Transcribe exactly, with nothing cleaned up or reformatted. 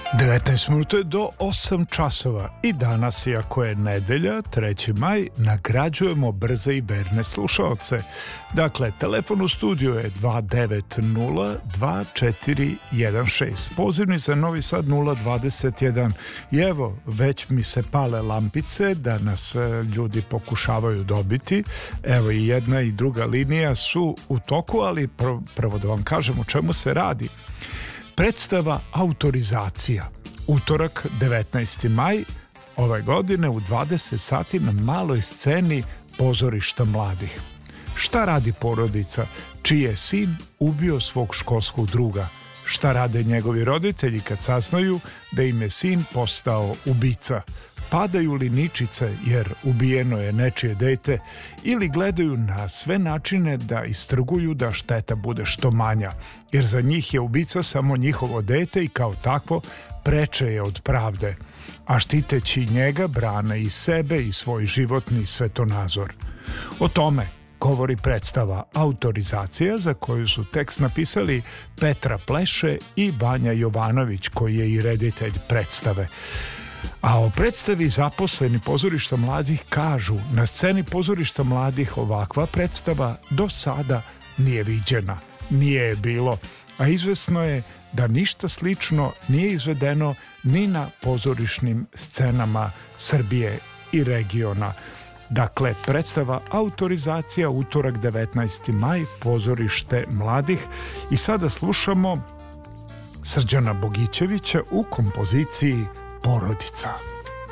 devetnaest minuta do osam časova i danas, iako je nedelja, treći maj, nagrađujemo brze i verne slušaoce. Dakle, telefon u studiju je dva devet nula dva četiri jedan šest, pozivni za Novi Sad nula dvadeset jedan. I evo, već mi se pale lampice da nas ljudi pokušavaju dobiti. Evo, i jedna i druga linija su u toku, ali prvo, prvo da vam kažem o čemu se radi. Predstava Autorizacija, utorak devetnaesti maj ove godine u dvadeset sati na maloj sceni Pozorišta mladih. Šta radi porodica čiji je sin ubio svog školskog druga? Šta rade njegovi roditelji kad saznaju da im je sin postao ubica? Padaju li ničice jer ubijeno je nečije dete ili gledaju na sve načine da istrguju da šteta bude što manja, jer za njih je ubica samo njihovo dete i kao takvo preče je od pravde, a štiteći njega brane i sebe i svoj životni svetonazor. O tome govori predstava Autorizacija, za koju su tekst napisali Petra Pleše i Vanja Jovanović, koji je i reditelj predstave. A o predstavi Zaposleni Pozorišta mladih kažu: na sceni Pozorišta mladih ovakva predstava do sada nije viđena, nije je bilo, a izvesno je da ništa slično nije izvedeno ni na pozorišnim scenama Srbije i regiona. Dakle, predstava Autorizacija, utorak devetnaesti maj, Pozorište mladih. I sada slušamo Srđana Bogićevića u kompoziciji Porodica.